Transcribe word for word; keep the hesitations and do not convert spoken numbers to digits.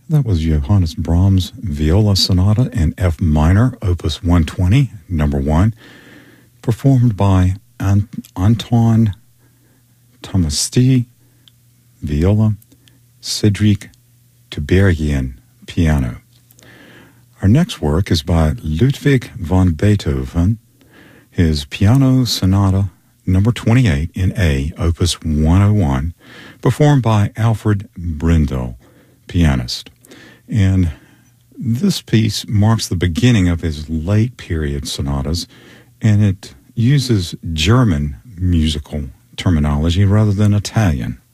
That was Johannes Brahms' Viola Sonata in F minor, opus one twenty, number one, performed by Ant- Antoine Tomasti, viola, Cedric Tuberian, piano. Our next work is by Ludwig van Beethoven, his Piano Sonata number twenty-eight in A, opus one oh one, performed by Alfred Brendel, pianist. And this piece marks the beginning of his late period sonatas, and it uses German musical terminology rather than Italian.